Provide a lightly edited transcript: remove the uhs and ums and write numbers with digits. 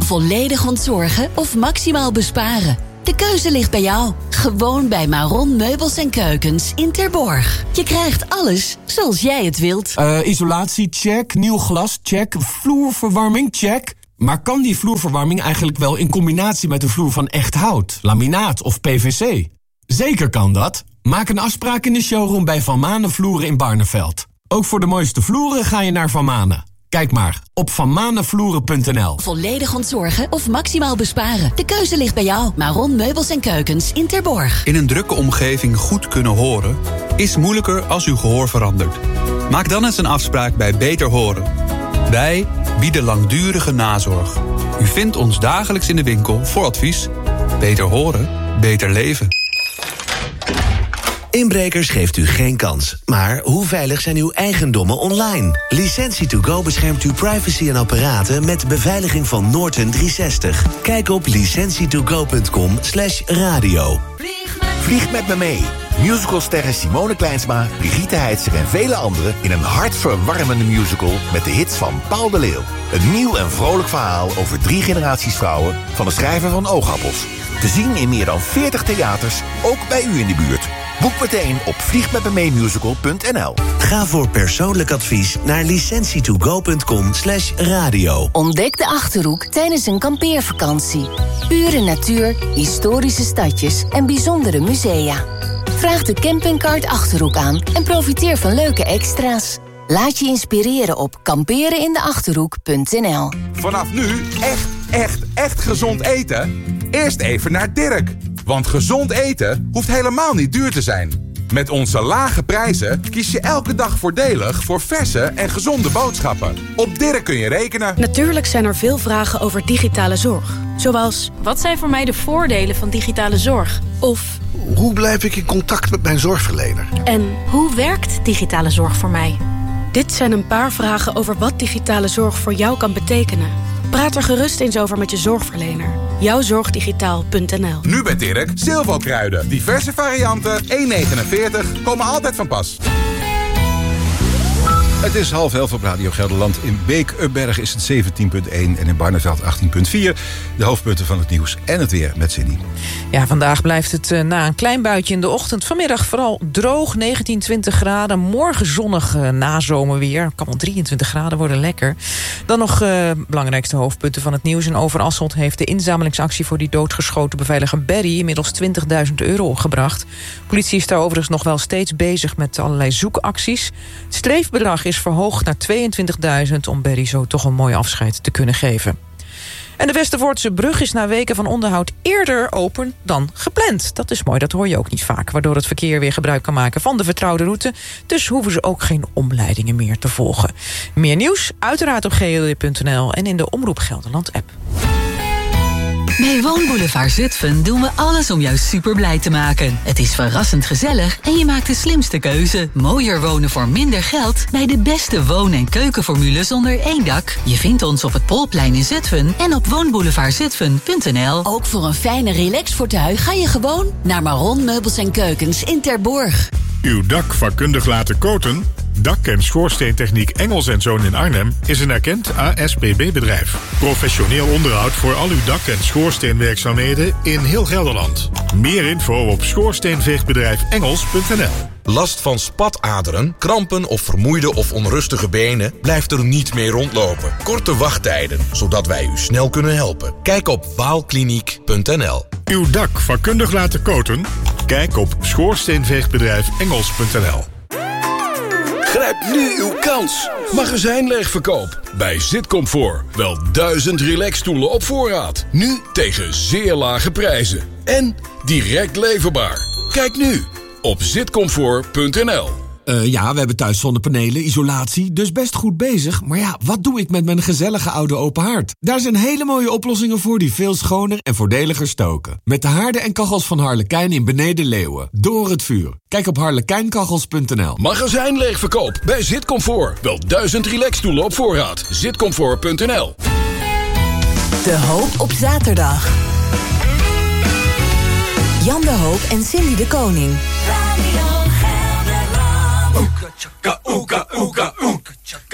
Volledig ontzorgen of maximaal besparen? De keuze ligt bij jou. Gewoon bij Maron Meubels en Keukens in Terborg. Je krijgt alles zoals jij het wilt. Isolatie, check. Nieuw glas, check. Vloerverwarming, check. Maar kan die vloerverwarming eigenlijk wel in combinatie met een vloer van echt hout, laminaat of PVC? Zeker kan dat. Maak een afspraak in de showroom bij Van Manen Vloeren in Barneveld. Ook voor de mooiste vloeren ga je naar Van Manen. Kijk maar op vanmanenvloeren.nl. Volledig ontzorgen of maximaal besparen? De keuze ligt bij jou. Maron Meubels en Keukens in Terborg. In een drukke omgeving goed kunnen horen is moeilijker als uw gehoor verandert. Maak dan eens een afspraak bij Beter Horen. Wij bieden langdurige nazorg. U vindt ons dagelijks in de winkel voor advies. Beter horen, beter leven. Inbrekers geeft u geen kans. Maar hoe veilig zijn uw eigendommen online? Licentie2Go beschermt uw privacy en apparaten met de beveiliging van Norton 360. Kijk op licentietogo.com/radio. Vlieg met me mee. Musicalsterren Simone Kleinsma, Brigitte Heitzer en vele anderen in een hartverwarmende musical met de hits van Paul de Leeuw. Een nieuw en vrolijk verhaal over 3 generaties vrouwen van de schrijver van Oogappels. Te zien in meer dan 40 theaters, ook bij u in de buurt. Boek meteen op vliegmetmemeemusical.nl. Ga voor persoonlijk advies naar licentietogo.com/radio. Ontdek de Achterhoek tijdens een kampeervakantie. Pure natuur, historische stadjes en bijzondere musea. Vraag de campingkaart Achterhoek aan en profiteer van leuke extra's. Laat je inspireren op kamperenindeachterhoek.nl. Vanaf nu echt gezond eten? Eerst even naar Dirk. Want gezond eten hoeft helemaal niet duur te zijn. Met onze lage prijzen kies je elke dag voordelig voor verse en gezonde boodschappen. Op Dirk kun je rekenen. Natuurlijk zijn er veel vragen over digitale zorg. Zoals, wat zijn voor mij de voordelen van digitale zorg? Of, hoe blijf ik in contact met mijn zorgverlener? En hoe werkt digitale zorg voor mij? Dit zijn een paar vragen over wat digitale zorg voor jou kan betekenen. Praat er gerust eens over met je zorgverlener. Jouwzorgdigitaal.nl. Nu bij Dirk, Silvo-kruiden. Diverse varianten, 1,49, komen altijd van pas. Het is 10:30 op Radio Gelderland. In Beek-Ubberg is het 17,1 en in Barneveld 18,4. De hoofdpunten van het nieuws en het weer met Cindy. Ja, vandaag blijft het na een klein buitje in de ochtend. Vanmiddag vooral droog, 19, 20 graden. Morgen zonnig nazomerweer. Kan wel 23 graden worden, lekker. Dan nog belangrijkste hoofdpunten van het nieuws. In Overasselt heeft de inzamelingsactie voor die doodgeschoten beveiliger Barry inmiddels €20.000 opgebracht. Politie is daar overigens nog wel steeds bezig met allerlei zoekacties. Het streefbedrag is verhoogd naar 22.000 om Barry zo toch een mooi afscheid te kunnen geven. En de Westervoortse brug is na weken van onderhoud eerder open dan gepland. Dat is mooi, dat hoor je ook niet vaak. Waardoor het verkeer weer gebruik kan maken van de vertrouwde route. Dus hoeven ze ook geen omleidingen meer te volgen. Meer nieuws uiteraard op gld.nl en in de Omroep Gelderland app. Bij Woonboulevard Zutphen doen we alles om jou super blij te maken. Het is verrassend gezellig en je maakt de slimste keuze. Mooier wonen voor minder geld bij de beste woon- en keukenformules onder één dak. Je vindt ons op het Polplein in Zutphen en op woonboulevardzutphen.nl. Ook voor een fijne relaxfortuin ga je gewoon naar Maron Meubels en Keukens in Terborg. Uw dak vakkundig laten coaten? Dak- en schoorsteentechniek Engels & Zoon in Arnhem is een erkend ASPB-bedrijf. Professioneel onderhoud voor al uw dak- en schoorsteenwerkzaamheden in heel Gelderland. Meer info op schoorsteenveegbedrijfengels.nl. Last van spataderen, krampen of vermoeide of onrustige benen? Blijft er niet meer rondlopen. Korte wachttijden, zodat wij u snel kunnen helpen. Kijk op waalkliniek.nl. Uw dak vakkundig laten coaten? Kijk op schoorsteenveegbedrijfengels.nl. Grijp nu uw kans. Magazijnleegverkoop bij Zitcomfort. Wel 1000 relaxstoelen op voorraad. Nu tegen zeer lage prijzen. En direct leverbaar. Kijk nu op zitcomfort.nl. Ja, we hebben thuis zonnepanelen, isolatie, dus best goed bezig. Maar ja, wat doe ik met mijn gezellige oude open haard? Daar zijn hele mooie oplossingen voor die veel schoner en voordeliger stoken. Met de haarden en kachels van Harlekijn in Beneden Leeuwen. Door het vuur. Kijk op harlekijnkachels.nl. Magazijnleegverkoop bij Zitcomfort. Wel 1000 relaxstoelen op voorraad. Zitcomfort.nl. De Hoop op zaterdag. Jan de Hoop en Cindy de Koning. Oeka, oeka, oeka, oeka.